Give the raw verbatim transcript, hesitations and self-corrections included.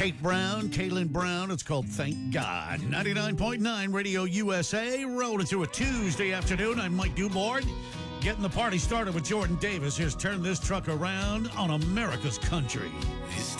Kate Brown, Kaylin Brown. It's called Thank God. ninety-nine point nine Radio U S A. Rolling through a Tuesday afternoon. I'm Mike Dubord. Getting the party started with Jordan Davis. Here's Turn This Truck Around on America's Country. It's